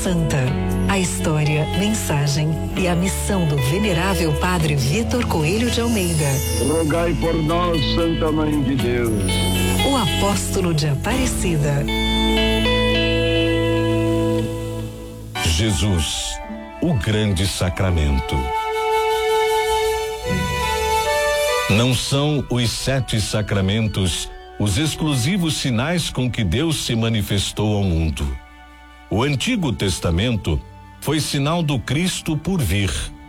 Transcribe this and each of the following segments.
Santa. A história, mensagem e a missão do venerável Padre Vitor Coelho de Almeida. Rogai por nós, Santa Mãe de Deus. O apóstolo de Aparecida. Jesus, o grande sacramento. Não são os 7 sacramentos os exclusivos sinais com que Deus se manifestou ao mundo. O Antigo Testamento foi sinal do Cristo por vir.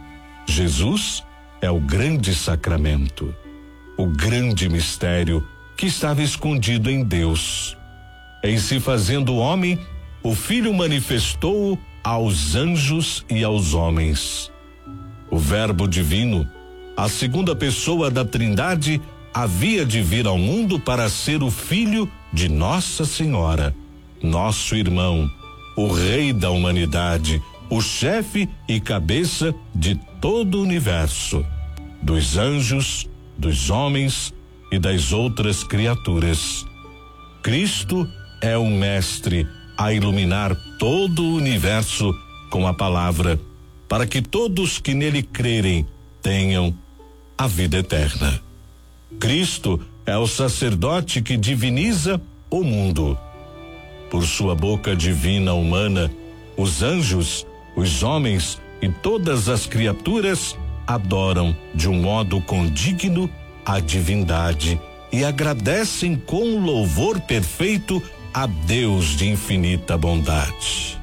Jesus é o grande sacramento, o grande mistério que estava escondido em Deus. Em se fazendo homem, o Filho manifestou-o aos anjos e aos homens. O Verbo divino, a segunda pessoa da Trindade, havia de vir ao mundo para ser o Filho de Nossa Senhora, nosso irmão, o Rei da humanidade, o chefe e cabeça de todo o universo, dos anjos, dos homens e das outras criaturas. Cristo é o Mestre a iluminar todo o universo com a palavra, para que todos que nele crerem tenham a vida eterna. Cristo é o sacerdote que diviniza o mundo. Por sua boca divina humana, os anjos, os homens e todas as criaturas adoram de um modo condigno a divindade e agradecem com louvor perfeito a Deus de infinita bondade.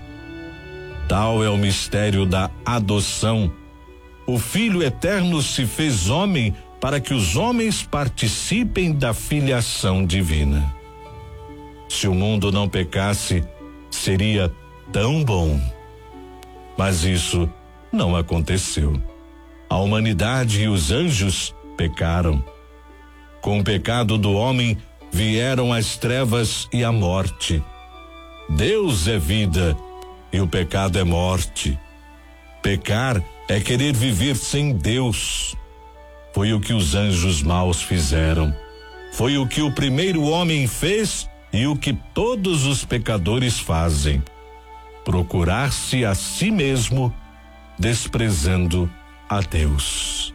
Tal é o mistério da adoção. O Filho eterno se fez homem para que os homens participem da filiação divina. Se o mundo não pecasse, seria tão bom. Mas isso não aconteceu. A humanidade e os anjos pecaram. Com o pecado do homem vieram as trevas e a morte. Deus é vida e o pecado é morte. Pecar é querer viver sem Deus. Foi o que os anjos maus fizeram. Foi o que o primeiro homem fez e o que todos os pecadores fazem: procurar-se a si mesmo, desprezando a Deus.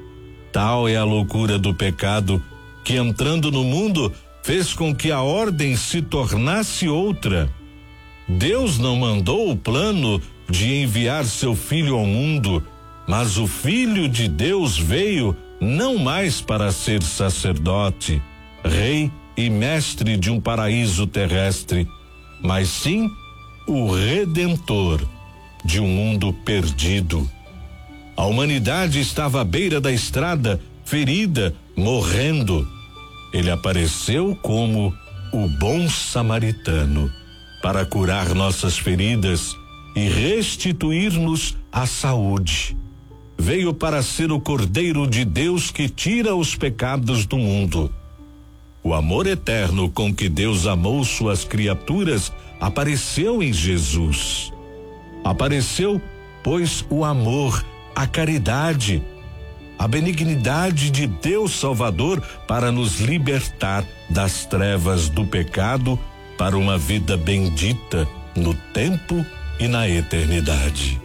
Tal é a loucura do pecado que, entrando no mundo, fez com que a ordem se tornasse outra. Deus não mandou o plano de enviar seu Filho ao mundo, mas o Filho de Deus veio não mais para ser sacerdote, rei e mestre de um paraíso terrestre, mas sim o Redentor de um mundo perdido. A humanidade estava à beira da estrada, ferida, morrendo. Ele apareceu como o bom samaritano para curar nossas feridas e restituir-nos a saúde. Veio para ser o Cordeiro de Deus que tira os pecados do mundo. O amor eterno com que Deus amou suas criaturas apareceu em Jesus. Apareceu, pois, o amor, a caridade, a benignidade de Deus Salvador para nos libertar das trevas do pecado para uma vida bendita no tempo e na eternidade.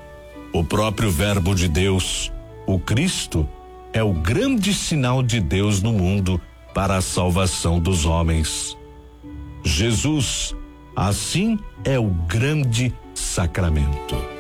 O próprio Verbo de Deus, o Cristo, é o grande sinal de Deus no mundo para a salvação dos homens. Jesus, assim, é o grande sacramento.